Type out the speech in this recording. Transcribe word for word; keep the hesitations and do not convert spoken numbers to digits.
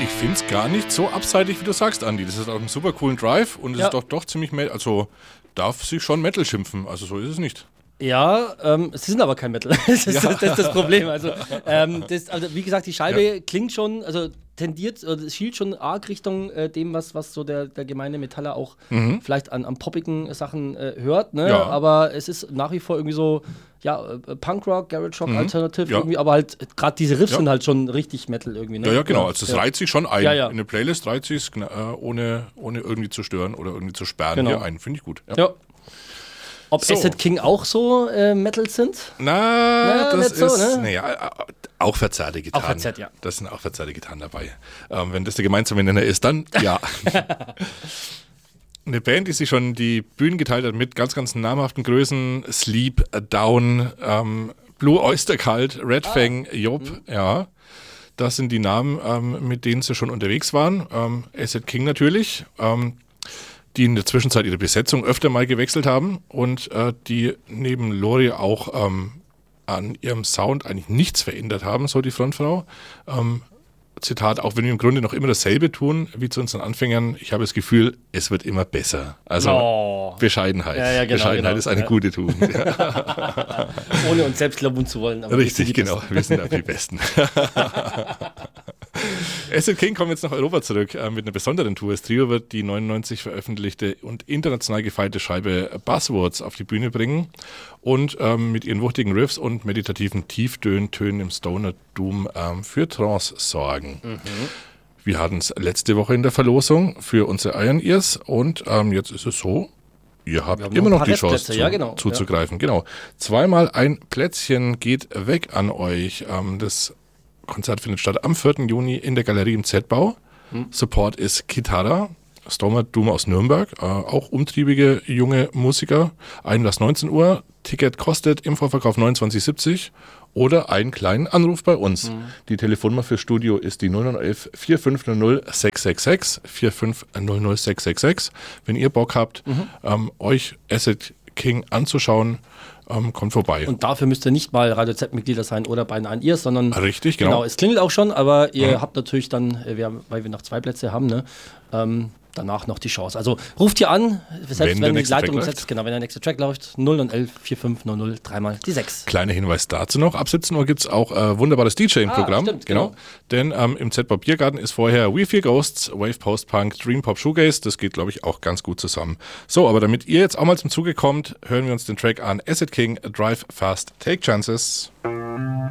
Ich finde es gar nicht so abseitig, wie du sagst, Andi. Das ist auch ein super coolen Drive und es Ja. ist doch, doch ziemlich, Metal, also darf sich schon Metal schimpfen, also so ist es nicht. Ja, ähm, sie sind aber kein Metal. Das ist, Ja. das, das ist das Problem. Also, ähm, das, also, wie gesagt, die Scheibe Ja. klingt schon, also tendiert, oder schielt schon arg Richtung äh, dem, was, was so der, der gemeine Metaller auch Mhm. vielleicht an, an poppigen Sachen äh, hört. Ne? Ja. Aber es ist nach wie vor irgendwie so, ja, äh, Punkrock, Garage Rock, Mhm. Alternative Ja. irgendwie, aber halt gerade diese Riffs Ja. sind halt schon richtig Metal irgendwie. Ne? Ja, ja, genau. Also es ja. reiht sich schon ein. Ja, ja. In eine Playlist reiht sich äh, ohne, ohne irgendwie zu stören oder irgendwie zu sperren Genau. hier ein. Finde ich gut. Ja. Ja. Ob So. Acid King auch so äh, Metal sind? Na, Na, das nicht so, ist, ne? naja, auch verzerrte Gitarren. Auch verzerrt, ja. Das sind auch verzerrte Gitarren dabei. Ähm, wenn das der gemeinsame Nenner ist, dann ja. Eine Band, die sich schon die Bühnen geteilt hat mit ganz, ganz namhaften Größen. Sleep, Down, ähm, Blue Oyster Cult, Red Fang, Job, Mhm. ja. Das sind die Namen, ähm, mit denen sie schon unterwegs waren. Ähm, Acid King natürlich. Ähm, die in der Zwischenzeit ihre Besetzung öfter mal gewechselt haben und äh, die neben Lori auch ähm, an ihrem Sound eigentlich nichts verändert haben, so die Frontfrau. Ähm, Zitat, auch wenn wir im Grunde noch immer dasselbe tun wie zu unseren Anfängern, ich habe das Gefühl, es wird immer besser. Also Oh. Bescheidenheit. Ja, ja, genau, Bescheidenheit genau. ist eine Ja. gute Tugend. Ja. Ohne uns selbst loben zu wollen. Aber wir sind Richtig, die genau. Besten. Wir sind auch die Besten. Acid King kommt jetzt nach Europa zurück äh, mit einer besonderen Tour. Das Trio wird die neunundneunzig veröffentlichte und international gefeierte Scheibe Buzzwords auf die Bühne bringen und ähm, mit ihren wuchtigen Riffs und meditativen Tieftönen im Stoner Doom ähm, für Trance sorgen. Mhm. Wir hatten es letzte Woche in der Verlosung für unsere Iron Ears und ähm, jetzt ist es so, ihr habt haben immer noch ein noch paar die Chance Restplätze, zu, ja, genau. zuzugreifen. Genau. Zweimal ein Plätzchen geht weg an euch. Ähm, das Konzert findet statt am vierten Juni in der Galerie im Z-Bau. Hm. Support ist Kitara, Stoner Doom aus Nürnberg, äh, auch umtriebige junge Musiker. Einlass neunzehn Uhr, Ticket kostet im Vorverkauf neunundzwanzig siebzig oder einen kleinen Anruf bei uns. Hm. Die Telefonnummer für Studio ist die null neun eins vier fünf null null sechs sechs sechs, vier fünf null null sechs sechs sechs. Wenn ihr Bock habt, Mhm. ähm, euch Acid King anzuschauen, ähm, kommt vorbei. Und dafür müsst ihr nicht mal Radio Z-Mitglieder sein oder bei Nine Ears, sondern Richtig, genau. genau, es klingelt auch schon, aber ihr Mhm. habt natürlich dann, äh, wir, haben- weil wir noch zwei Plätze haben, ne, ähm, danach noch die Chance. Also ruft hier an, selbst Wenn wenn, der die nächste Leitung Track besetzt, läuft. genau, wenn der nächste Track läuft, null neun eins vier fünf null null, dreimal die sechs. Kleiner Hinweis dazu noch, ab siebzehn Uhr gibt es auch äh, wunderbares DJing-Programm. Ah, stimmt, genau. genau. Denn ähm, im Z-Bau Biergarten ist vorher We Fear Ghosts, Wave Post-Punk, Dream Pop Shoegaze. Das geht, glaube ich, auch ganz gut zusammen. So, aber damit ihr jetzt auch mal zum Zuge kommt, hören wir uns den Track an. Acid King, Drive Fast, Take Chances.